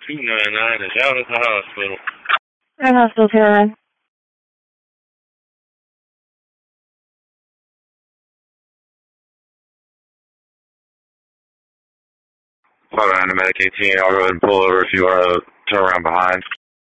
299 is out at the hospital. At hospital, Caroline. Photo animatic 18, I'll go ahead and pull over if you want to turn around behind.